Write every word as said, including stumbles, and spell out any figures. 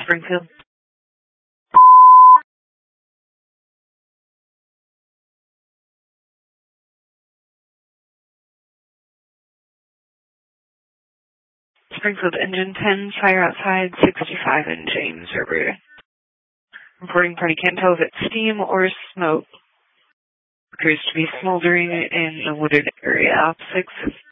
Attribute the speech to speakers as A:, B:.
A: Springfield. Springfield Engine ten, fire outside sixty-five in James River. Reporting party can't tell if it's steam or smoke. Appears to be smoldering in the wooded area. Six